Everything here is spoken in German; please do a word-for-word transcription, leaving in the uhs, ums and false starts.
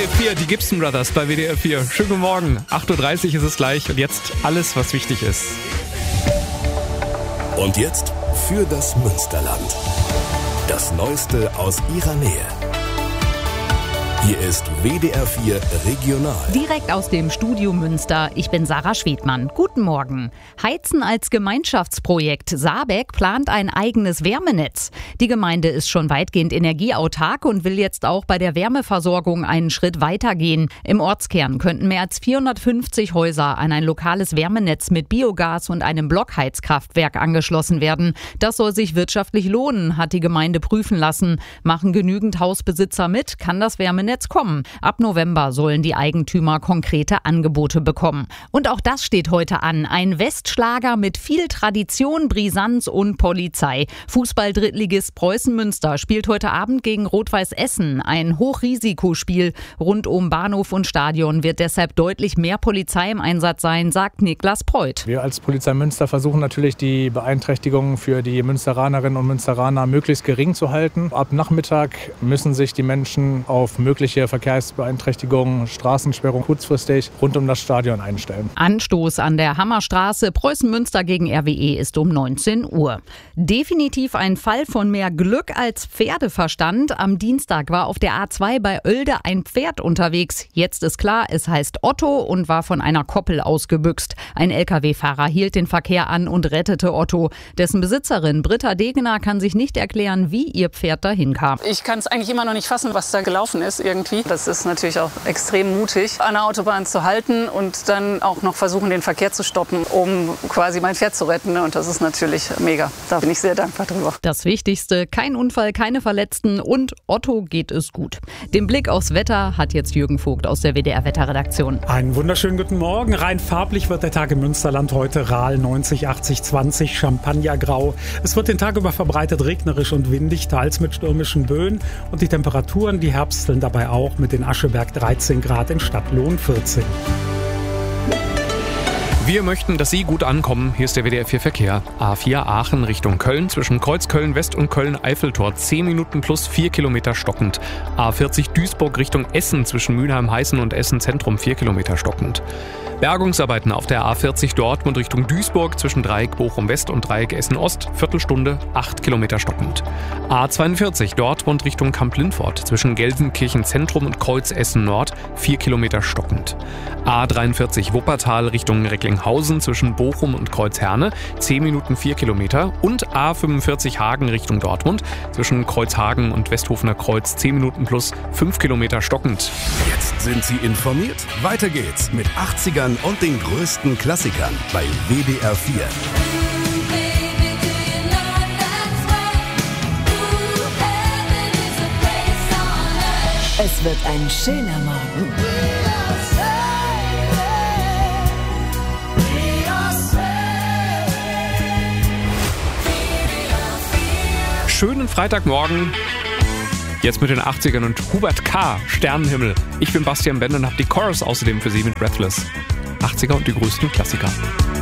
vier, die Gibson Brothers bei W D R vier. Schönen guten Morgen, acht Uhr dreißig ist es gleich und jetzt alles, was wichtig ist. Und jetzt für das Münsterland. Das Neueste aus ihrer Nähe. Hier ist W D R vier Regional. Direkt aus dem Studio Münster. Ich bin Sarah Schwedmann. Guten Morgen. Heizen als Gemeinschaftsprojekt. Saarbeck plant ein eigenes Wärmenetz. Die Gemeinde ist schon weitgehend energieautark und will jetzt auch bei der Wärmeversorgung einen Schritt weitergehen. Im Ortskern könnten mehr als vierhundertfünfzig Häuser an ein lokales Wärmenetz mit Biogas und einem Blockheizkraftwerk angeschlossen werden. Das soll sich wirtschaftlich lohnen, hat die Gemeinde prüfen lassen. Machen genügend Hausbesitzer mit, kann das Wärmenetz kommen. Ab November sollen die Eigentümer konkrete Angebote bekommen. Und auch das steht heute an. Ein Westschlager mit viel Tradition, Brisanz und Polizei. Fußball-Drittligist Preußen Münster spielt heute Abend gegen Rot-Weiß Essen. Ein Hochrisikospiel. Rund um Bahnhof und Stadion wird deshalb deutlich mehr Polizei im Einsatz sein, sagt Niklas Preuth. Wir als Polizei Münster versuchen natürlich, die Beeinträchtigungen für die Münsteranerinnen und Münsteraner möglichst gering zu halten. Ab Nachmittag müssen sich die Menschen auf mögliche Verkehrsbeeinträchtigungen, Straßensperrung kurzfristig rund um das Stadion einstellen. Anstoß an der Hammerstraße. Preußen Münster gegen R W E ist um neunzehn Uhr. Definitiv ein Fall von mehr Glück als Pferdeverstand. Am Dienstag war auf der A zwei bei Oelde ein Pferd unterwegs. Jetzt ist klar, es heißt Otto und war von einer Koppel ausgebüxt. Ein L K W-Fahrer hielt den Verkehr an und rettete Otto. Dessen Besitzerin Britta Degener kann sich nicht erklären, wie ihr Pferd dahin kam. Ich kann es eigentlich immer noch nicht fassen, was da gelaufen ist irgendwie. Das ist natürlich auch extrem mutig, an der Autobahn zu halten und dann auch noch versuchen, den Verkehr zu stoppen, um quasi mein Pferd zu retten. Und das ist natürlich mega. Da bin ich sehr dankbar drüber. Das Wichtigste, kein Unfall, keine Verletzten und Otto geht es gut. Den Blick aufs Wetter hat jetzt Jürgen Vogt aus der W D R-Wetterredaktion. Einen wunderschönen guten Morgen. Rein farblich wird der Tag im Münsterland heute Rahl neunzig, achtzig, zwanzig, Champagnergrau. Es wird den Tag über verbreitet regnerisch und windig, teils mit stürmischen Böen. Und die Temperaturen, die herbsteln dabei auch mit den Ascheberg dreizehn Grad, in Stadtlohn vierzehn. Wir möchten, dass Sie gut ankommen. Hier ist der W D R vier Verkehr. A vier Aachen Richtung Köln zwischen Kreuz Köln-West und Köln-Eiffeltor. zehn Minuten plus vier Kilometer stockend. A vierzig Duisburg Richtung Essen zwischen Mülheim-Heißen und Essen-Zentrum. vier Kilometer stockend. Bergungsarbeiten auf der A vierzig Dortmund Richtung Duisburg zwischen Dreieck Bochum-West und Dreieck Essen-Ost. Viertelstunde, acht Kilometer stockend. A zweiundvierzig Dortmund Richtung Kamp-Lindfort zwischen Gelsenkirchen-Zentrum und Kreuz Essen-Nord. vier Kilometer stockend. A dreiundvierzig Wuppertal Richtung Recklinghausen zwischen Bochum und Kreuzherne. zehn Minuten, vier Kilometer. Und A fünfundvierzig Hagen Richtung Dortmund zwischen Kreuzhagen und Westhofener Kreuz. zehn Minuten plus fünf Kilometer stockend. Jetzt sind Sie informiert. Weiter geht's mit achtzigern und den größten Klassikern bei W D R vier. Es wird ein schöner Morgen. Schönen Freitagmorgen. Jetzt mit den achtzigern und Hubert K. Sternenhimmel. Ich bin Bastian Benn und habe die Chorus außerdem für Sie mit Breathless. achtziger und die größten Klassiker.